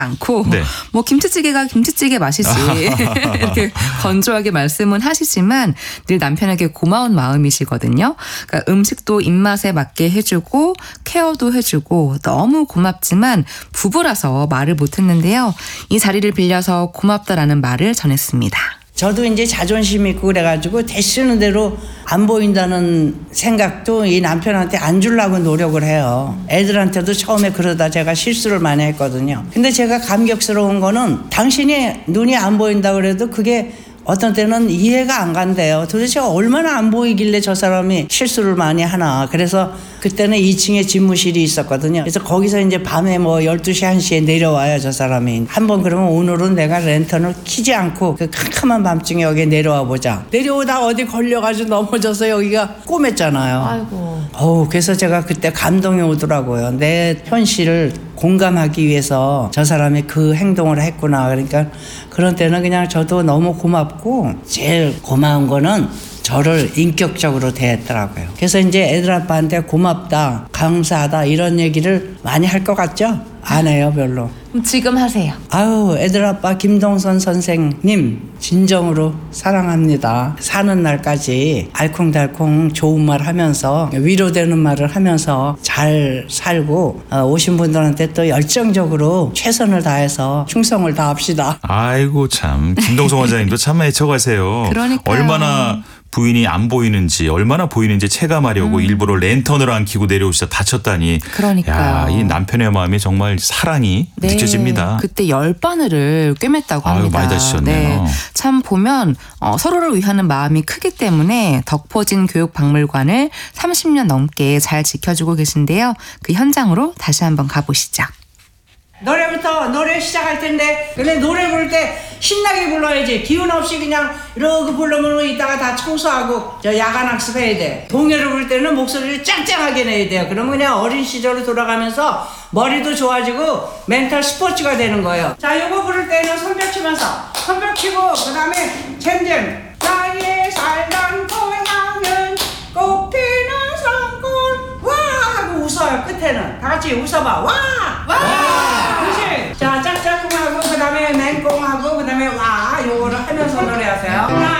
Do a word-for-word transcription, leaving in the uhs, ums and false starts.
않고 네. 뭐 김치찌개가 김치찌개 맛이지 이렇게 건조하게 말씀은 하시지만 늘 남편에게 고마운 마음이시거든요. 그러니까 음식도 입맛에 맞게 해주고 케어도 해주고 너무 고맙지만 부부라서 말을 못했는데요. 이 자리를 빌려서 고맙다라는 말을 전했습니다. 저도 이제 자존심 있고 그래가지고 되시는 대로 안 보인다는 생각도 이 남편한테 안 주려고 노력을 해요. 애들한테도 처음에 그러다 제가 실수를 많이 했거든요. 근데 제가 감격스러운 거는 당신이 눈이 안 보인다 그래도 그게 어떤 때는 이해가 안 간대요. 도대체 얼마나 안 보이길래 저 사람이 실수를 많이 하나. 그래서 그때는 이 층에 집무실이 있었거든요. 그래서 거기서 이제 밤에 뭐 열두 시, 한 시에 내려와요, 저 사람이. 한번 그러면 오늘은 내가 랜턴을 켜지 않고 그 캄캄한 밤중에 여기 내려와 보자. 내려오다 어디 걸려가지고 넘어져서 여기가 꼬맸잖아요. 아이고. 어우, 그래서 제가 그때 감동이 오더라고요. 내 현실을 공감하기 위해서 저 사람이 그 행동을 했구나. 그러니까 그런 때는 그냥 저도 너무 고맙고 제일 고마운 거는 저를 인격적으로 대했더라고요. 그래서 이제 애들 아빠한테 고맙다, 감사하다 이런 얘기를 많이 할 것 같죠? 안 해요, 별로. 그럼 지금 하세요. 아유, 애들 아빠 김동선 선생님 진정으로 사랑합니다. 사는 날까지 알콩달콩 좋은 말 하면서 위로되는 말을 하면서 잘 살고 어, 오신 분들한테 또 열정적으로 최선을 다해서 충성을 다합시다. 아이고 참 김동성 원장님도 참 애처가세요. 그러니까요. 얼마나 부인이 안 보이는지 얼마나 보이는지 체감하려고 음. 일부러 랜턴을 안 켜고 내려오시다 다쳤다니. 그러니까요. 야, 이 남편의 마음이 정말 사랑이 네, 느껴집니다. 그때 열 바늘을 꿰맸다고 아유, 합니다. 많이 다치셨네요. 참 보면 어, 서로를 위하는 마음이 크기 때문에 덕포진 교육박물관을 삼십 년 넘게 잘 지켜주고 계신데요. 그 현장으로 다시 한번 가보시죠. 노래부터 노래 시작할 텐데 근데 노래 부를 때 신나게 불러야지. 기운 없이 그냥 이러고 부르면 이따가 다 청소하고 저 야간 학습해야 돼. 동요를 부를 때는 목소리를 짱짱하게 내야 돼요. 그러면 그냥 어린 시절로 돌아가면서 머리도 좋아지고 멘탈 스포츠가 되는 거예요. 자, 요거 부를 때는 손뼉 치면서 손뼉 치고 그 다음에 잼잼 나의 살던 고향은 꽃피는 성골 와 하고 웃어요. 끝에는 다 같이 웃어봐. 와! 와! 자, 짝짝꿍하고 그 다음에 맹꽁하고 그 다음에 와 요거를 하면서 노래하세요.